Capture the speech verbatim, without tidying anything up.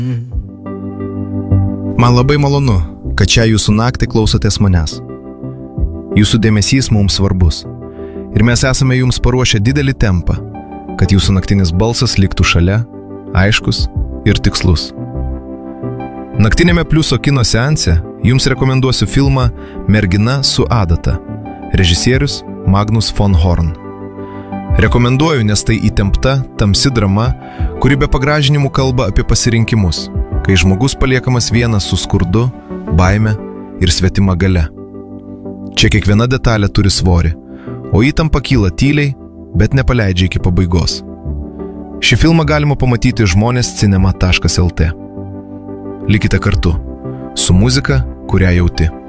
Man labai malonu, kad čia jūsų naktį klausotės manęs. Jūsų dėmesys mums svarbus. Ir mes esame jums paruošę didelį tempą, kad jūsų naktinis balsas liktų šalia, aiškus ir tikslus. Naktinėme Pliuso kino seanse jums rekomenduosiu filmą Mergina su adata, režisierius Magnus von Horn. Rekomenduoju, nes tai įtempta, tamsi drama, kuri be pagražinimų kalba apie pasirinkimus, kai žmogus paliekamas vienas su skurdu, baime ir svetima galia. Čia kiekviena detalė turi svorį, o įtampa kyla tyliai, bet nepaleidžia iki pabaigos. Šį filmą galima pamatyti žmonės cinema taškas el tė. Likite kartu, su muzika, kurią jauti.